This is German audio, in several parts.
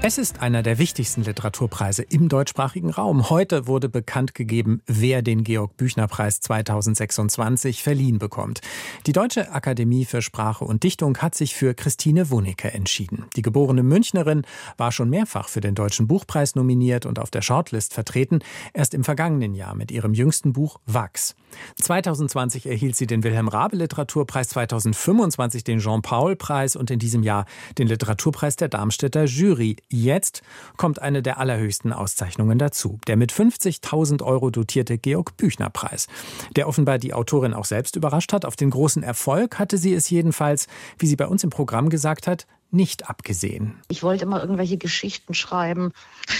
Es ist einer der wichtigsten Literaturpreise im deutschsprachigen Raum. Heute wurde bekannt gegeben, wer den Georg-Büchner-Preis 2026 verliehen bekommt. Die Deutsche Akademie für Sprache und Dichtung hat sich für Christine Wunicke entschieden. Die geborene Münchnerin war schon mehrfach für den Deutschen Buchpreis nominiert und auf der Shortlist vertreten, erst im vergangenen Jahr mit ihrem jüngsten Buch Wachs. 2020 erhielt sie den Wilhelm-Raabe-Literaturpreis, 2025 den Jean-Paul-Preis und in diesem Jahr den Literaturpreis der Darmstädter Jury. Jetzt kommt eine der allerhöchsten Auszeichnungen dazu, der mit 50.000 € dotierte Georg-Büchner-Preis, der offenbar die Autorin auch selbst überrascht hat. Auf den großen Erfolg hatte sie es jedenfalls, wie sie bei uns im Programm gesagt hat, nicht abgesehen. Ich wollte immer irgendwelche Geschichten schreiben.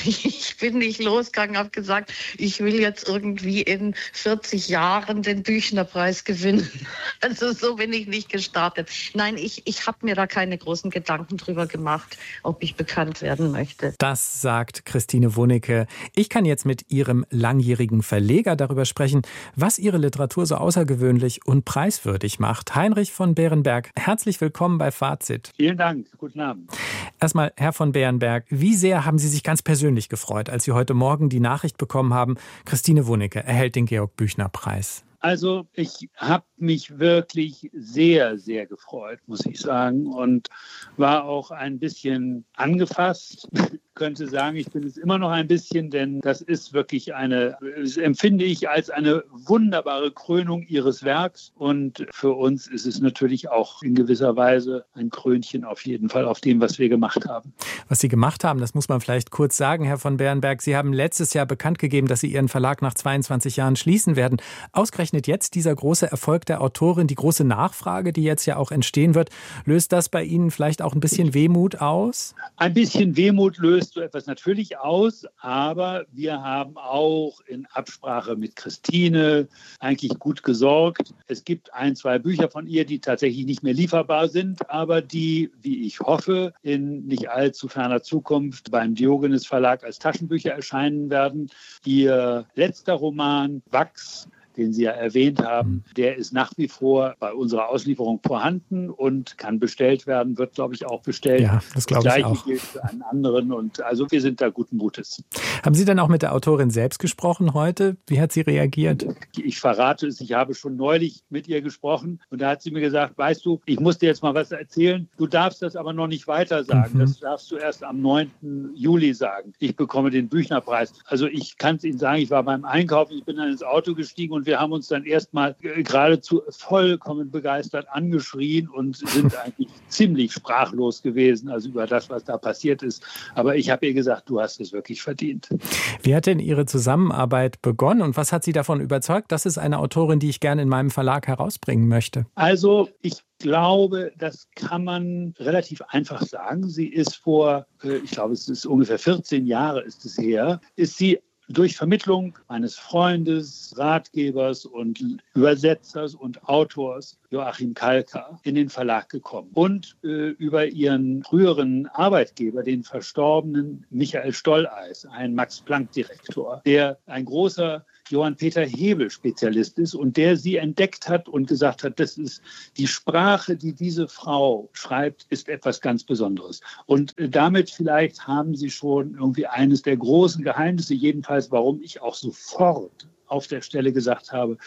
Ich bin nicht losgegangen, habe gesagt, ich will jetzt irgendwie in 40 Jahren den Büchner-Preis gewinnen. Also so bin ich nicht gestartet. Nein, ich habe mir da keine großen Gedanken drüber gemacht, ob ich bekannt werden möchte. Das sagt Christine Wunicke. Ich kann jetzt mit ihrem langjährigen Verleger darüber sprechen, was ihre Literatur so außergewöhnlich und preiswürdig macht. Heinrich von Beerenberg, herzlich willkommen bei Fazit. Vielen Dank. Guten Abend. Erstmal, Herr von Beerenberg, wie sehr haben Sie sich ganz persönlich gefreut, als Sie heute Morgen die Nachricht bekommen haben, Christine Wunicke erhält den Georg-Büchner-Preis? Also ich habe mich wirklich sehr, sehr gefreut, muss ich sagen, und war auch ein bisschen angefasst. Ich könnte sagen, ich bin es immer noch ein bisschen, denn das ist wirklich das empfinde ich als eine wunderbare Krönung Ihres Werks. Und für uns ist es natürlich auch in gewisser Weise ein Krönchen auf jeden Fall auf dem, was wir gemacht haben. Was Sie gemacht haben, das muss man vielleicht kurz sagen, Herr von Beerenberg. Sie haben letztes Jahr bekannt gegeben, dass Sie Ihren Verlag nach 22 Jahren schließen werden. Ausgerechnet jetzt dieser große Erfolg der Autorin, die große Nachfrage, die jetzt ja auch entstehen wird, löst das bei Ihnen vielleicht auch ein bisschen Wehmut aus? Ein bisschen Wehmut löst so etwas natürlich aus, aber wir haben auch in Absprache mit Christine eigentlich gut gesorgt. Es gibt 1, 2 Bücher von ihr, die tatsächlich nicht mehr lieferbar sind, aber die, wie ich hoffe, in nicht allzu ferner Zukunft beim Diogenes Verlag als Taschenbücher erscheinen werden. Ihr letzter Roman, Wachs, den Sie ja erwähnt haben, der ist nach wie vor bei unserer Auslieferung vorhanden und kann bestellt werden, wird, glaube ich, auch bestellt. Ja, das glaube ich auch. Das Gleiche gilt für einen anderen und also wir sind da guten Mutes. Haben Sie denn auch mit der Autorin selbst gesprochen heute? Wie hat sie reagiert? Ich verrate es, ich habe schon neulich mit ihr gesprochen und da hat sie mir gesagt, weißt du, ich muss dir jetzt mal was erzählen, du darfst das aber noch nicht weiter sagen, das darfst du erst am 9. Juli sagen. Ich bekomme den Büchner-Preis. Also ich kann es Ihnen sagen, ich war beim Einkaufen, ich bin dann ins Auto gestiegen und wir haben uns dann erstmal geradezu vollkommen begeistert angeschrien und sind eigentlich ziemlich sprachlos gewesen, also über das, was da passiert ist. Aber ich habe ihr gesagt, du hast es wirklich verdient. Wie hat denn Ihre Zusammenarbeit begonnen und was hat Sie davon überzeugt? Das ist eine Autorin, die ich gerne in meinem Verlag herausbringen möchte. Also ich glaube, das kann man relativ einfach sagen. Sie ist ich glaube, es ist ungefähr 14 Jahre ist es her, ist sie durch Vermittlung meines Freundes, Ratgebers und Übersetzers und Autors Joachim Kalka in den Verlag gekommen und über ihren früheren Arbeitgeber, den verstorbenen Michael Stolleis, ein Max-Planck-Direktor, der ein großer Johann-Peter Hebel-Spezialist ist und der sie entdeckt hat und gesagt hat, das ist die Sprache, die diese Frau schreibt, ist etwas ganz Besonderes. Und damit vielleicht haben sie schon irgendwie eines der großen Geheimnisse, jedenfalls warum ich auch sofort auf der Stelle gesagt habe,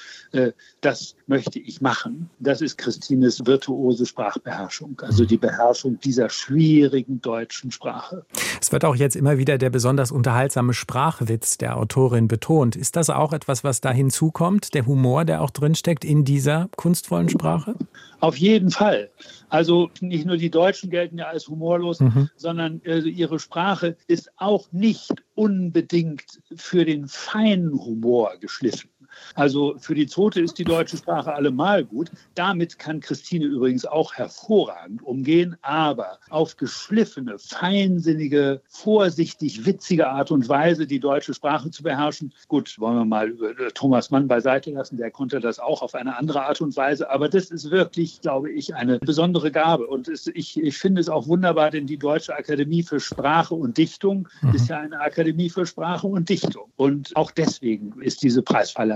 das möchte ich machen. Das ist Christines virtuose Sprachbeherrschung, also die Beherrschung dieser schwierigen deutschen Sprache. Es wird auch jetzt immer wieder der besonders unterhaltsame Sprachwitz der Autorin betont. Ist das auch etwas, was da hinzukommt, der Humor, der auch drinsteckt in dieser kunstvollen Sprache? Auf jeden Fall. Also nicht nur die Deutschen gelten ja als humorlos, sondern ihre Sprache ist auch nicht unbedingt für den feinen Humor geschliffen. Also für die Zote ist die deutsche Sprache allemal gut. Damit kann Christine übrigens auch hervorragend umgehen, aber auf geschliffene, feinsinnige, vorsichtig witzige Art und Weise die deutsche Sprache zu beherrschen. Gut, wollen wir mal Thomas Mann beiseite lassen, der konnte das auch auf eine andere Art und Weise, aber das ist wirklich, glaube ich, eine besondere Gabe und ich finde es auch wunderbar, denn die Deutsche Akademie für Sprache und Dichtung ist ja eine Akademie für Sprache und Dichtung und auch deswegen ist diese Preisverleihung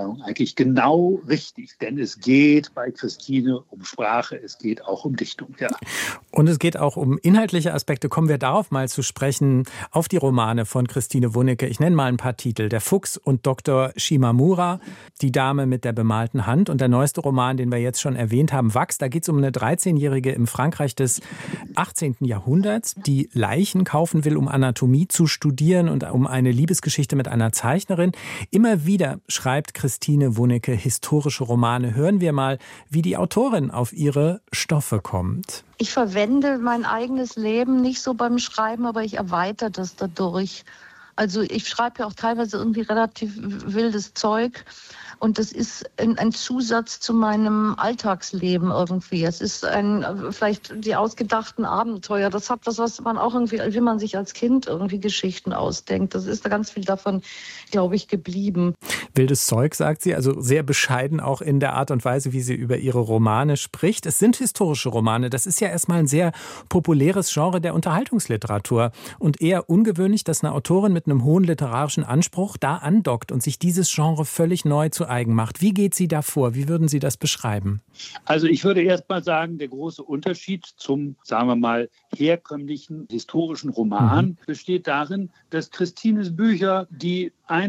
Einteilung eigentlich genau richtig, denn es geht bei Christine um Sprache, es geht auch um Dichtung. Ja. Und es geht auch um inhaltliche Aspekte. Kommen wir darauf mal zu sprechen, auf die Romane von Christine Wunnecke. Ich nenne mal ein paar Titel. Der Fuchs und Dr. Shimamura, Die Dame mit der bemalten Hand und der neueste Roman, den wir jetzt schon erwähnt haben, Wachs. Da geht es um eine 13-Jährige im Frankreich des 18. Jahrhunderts, die Leichen kaufen will, um Anatomie zu studieren und um eine Liebesgeschichte mit einer Zeichnerin. Immer wieder schreibt Christine Wunnecke historische Romane. Hören wir mal, wie die Autorin auf ihre Stoffe kommt. Ich verwende mein eigenes Leben nicht so beim Schreiben, aber ich erweitere das dadurch. Also ich schreibe ja auch teilweise irgendwie relativ wildes Zeug. Und das ist ein Zusatz zu meinem Alltagsleben irgendwie. Es ist vielleicht die ausgedachten Abenteuer. Das hat was man auch irgendwie, wie man sich als Kind irgendwie Geschichten ausdenkt. Das ist da ganz viel davon, glaube ich, geblieben. Wildes Zeug, sagt sie, also sehr bescheiden auch in der Art und Weise, wie sie über ihre Romane spricht. Es sind historische Romane. Das ist ja erstmal ein sehr populäres Genre der Unterhaltungsliteratur. Und eher ungewöhnlich, dass eine Autorin mit einem hohen literarischen Anspruch da andockt und sich dieses Genre völlig neu zu eigen macht. Wie geht sie da vor? Wie würden Sie das beschreiben? Also ich würde erst mal sagen, der große Unterschied zum, sagen wir mal, herkömmlichen historischen Roman besteht darin, dass Christines Bücher die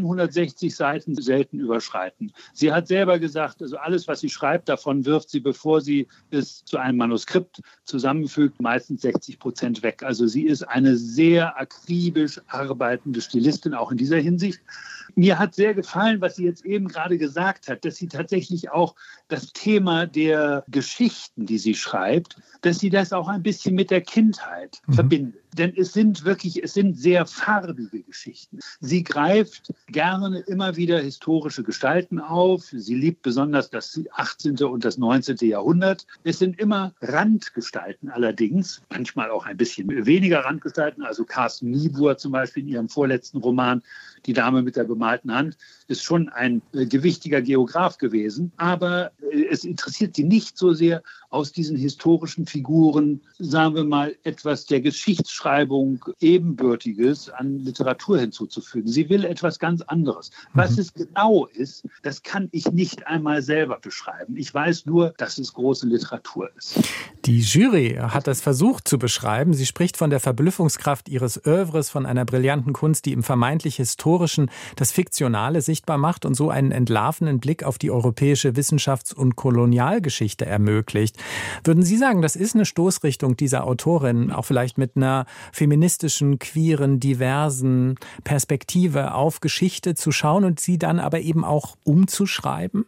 160 Seiten selten überschreiten. Sie hat selber gesagt, also alles, was sie schreibt, davon wirft sie, bevor sie es zu einem Manuskript zusammenfügt, meistens 60% weg. Also sie ist eine sehr akribisch arbeitende Stilistin, auch in dieser Hinsicht. Mir hat sehr gefallen, was sie jetzt eben gerade gesagt hat, dass sie tatsächlich auch das Thema der Geschichten, die sie schreibt, dass sie das auch ein bisschen mit der Kindheit verbindet. Denn es sind sehr farbige Geschichten. Sie greift gerne immer wieder historische Gestalten auf. Sie liebt besonders das 18. und das 19. Jahrhundert. Es sind immer Randgestalten allerdings, manchmal auch ein bisschen weniger Randgestalten. Also Carsten Niebuhr zum Beispiel in ihrem vorletzten Roman, Die Dame mit der bemalten Hand, ist schon ein gewichtiger Geograf gewesen. Aber es interessiert sie nicht so sehr, aus diesen historischen Figuren, sagen wir mal, etwas der Geschichtsschreibung Ebenbürtiges an Literatur hinzuzufügen. Sie will etwas ganz anderes. Was es genau ist, das kann ich nicht einmal selber beschreiben. Ich weiß nur, dass es große Literatur ist. Die Jury hat das versucht zu beschreiben. Sie spricht von der Verblüffungskraft ihres Œuvres, von einer brillanten Kunst, die im vermeintlich Historischen das Fiktionale sichtbar macht und so einen entlarvenden Blick auf die europäische Wissenschafts- und Kolonialgeschichte ermöglicht. Würden Sie sagen, das ist eine Stoßrichtung dieser Autorin, auch vielleicht mit einer feministischen, queeren, diversen Perspektive auf Geschichte zu schauen und sie dann aber eben auch umzuschreiben?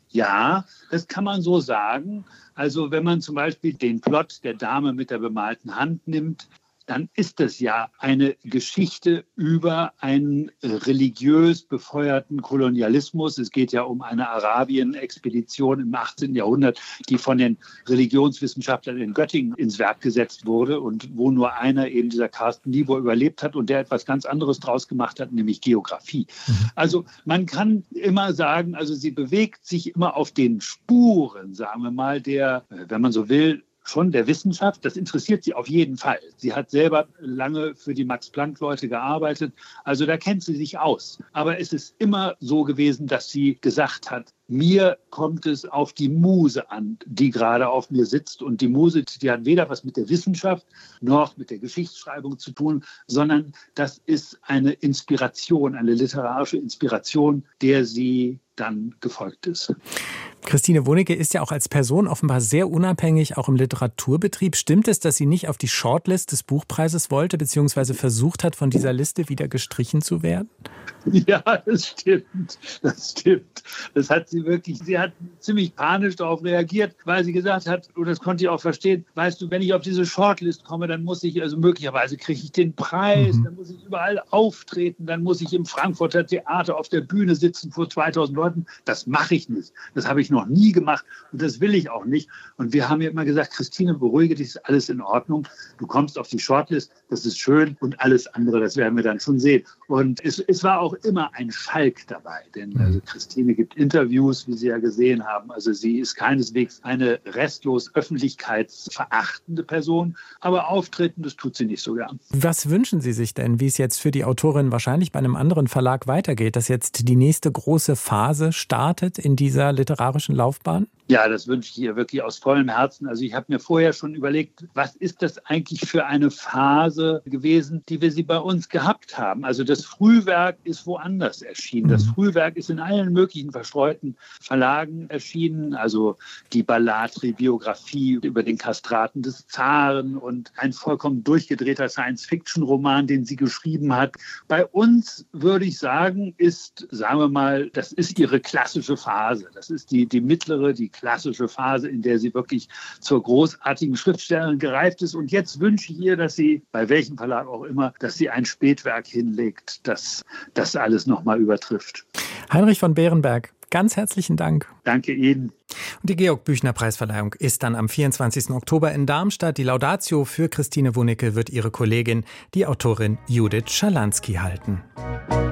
Ja, das kann man so sagen. Also wenn man zum Beispiel den Plot der Dame mit der bemalten Hand nimmt, dann ist es ja eine Geschichte über einen religiös befeuerten Kolonialismus. Es geht ja um eine Arabien-Expedition im 18. Jahrhundert, die von den Religionswissenschaftlern in Göttingen ins Werk gesetzt wurde und wo nur einer, eben dieser Carsten Niebuhr, überlebt hat und der etwas ganz anderes draus gemacht hat, nämlich Geografie. Also man kann immer sagen, also sie bewegt sich immer auf den Spuren, sagen wir mal, der, wenn man so will, schon der Wissenschaft. Das interessiert sie auf jeden Fall. Sie hat selber lange für die Max-Planck-Leute gearbeitet. Also da kennt sie sich aus. Aber es ist immer so gewesen, dass sie gesagt hat, mir kommt es auf die Muse an, die gerade auf mir sitzt. Und die Muse, die hat weder was mit der Wissenschaft noch mit der Geschichtsschreibung zu tun, sondern das ist eine Inspiration, eine literarische Inspiration, der sie dann gefolgt ist. Christine Wunnecke ist ja auch als Person offenbar sehr unabhängig, auch im Literaturbetrieb. Stimmt es, dass sie nicht auf die Shortlist des Buchpreises wollte, beziehungsweise versucht hat, von dieser Liste wieder gestrichen zu werden? Ja, das stimmt. Das stimmt. Das hat sie wirklich, sie hat ziemlich panisch darauf reagiert, weil sie gesagt hat, und das konnte ich auch verstehen, weißt du, wenn ich auf diese Shortlist komme, dann muss ich, also möglicherweise kriege ich den Preis, dann muss ich überall auftreten, dann muss ich im Frankfurter Theater auf der Bühne sitzen vor 2000 Leuten. Das mache ich nicht. Das habe ich ich noch nie gemacht und das will ich auch nicht. Und wir haben ja immer gesagt, Christine, beruhige dich, ist alles in Ordnung. Du kommst auf die Shortlist, das ist schön und alles andere, das werden wir dann schon sehen. Und es war auch immer ein Schalk dabei, denn also Christine gibt Interviews, wie Sie ja gesehen haben. Also sie ist keineswegs eine restlos öffentlichkeitsverachtende Person, aber auftreten, das tut sie nicht so gern. Was wünschen Sie sich denn, wie es jetzt für die Autorin wahrscheinlich bei einem anderen Verlag weitergeht, dass jetzt die nächste große Phase startet in dieser literarischen Laufbahn? Ja, das wünsche ich ihr wirklich aus vollem Herzen. Also ich habe mir vorher schon überlegt, was ist das eigentlich für eine Phase gewesen, die wir sie bei uns gehabt haben. Also das Frühwerk ist woanders erschienen. Das Frühwerk ist in allen möglichen verstreuten Verlagen erschienen. Also die Ballatri-Biografie über den Kastraten des Zaren und ein vollkommen durchgedrehter Science-Fiction-Roman, den sie geschrieben hat. Bei uns würde ich sagen, sagen wir mal, das ist ihre klassische Phase. Das ist die mittlere, die klassische Phase, in der sie wirklich zur großartigen Schriftstellerin gereift ist. Und jetzt wünsche ich ihr, dass sie, bei welchem Verlag auch immer, dass sie ein Spätwerk hinlegt, das das alles nochmal übertrifft. Heinrich von Beerenberg, ganz herzlichen Dank. Danke Ihnen. Und die Georg-Büchner-Preisverleihung ist dann am 24. Oktober in Darmstadt. Die Laudatio für Christine Wunicke wird ihre Kollegin, die Autorin Judith Schalansky, halten.